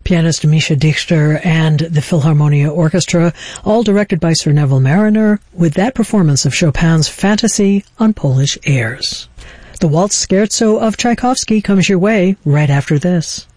pianist Misha Dichter and the Philharmonia Orchestra, all directed by Sir Neville Marriner, with that performance of Chopin's Fantasy on Polish airs. The Waltz Scherzo of Tchaikovsky comes your way right after this.